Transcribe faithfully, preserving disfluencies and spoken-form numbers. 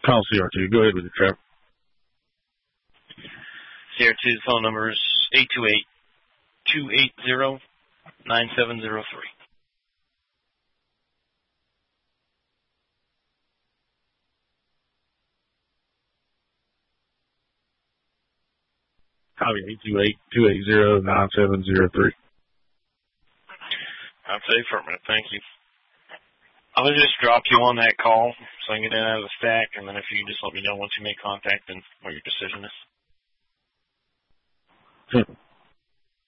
Call C R two. Go ahead with the trap. C R two's phone number is eight two eight, two eight zero, nine seven zero three. Copy eight two eight, two eight zero, nine seven zero three. I'd say affirmative. Thank you. I'll just drop you on that call so I can get it out of the stack, and then if you just let me know once you make contact and what your decision is. Hmm.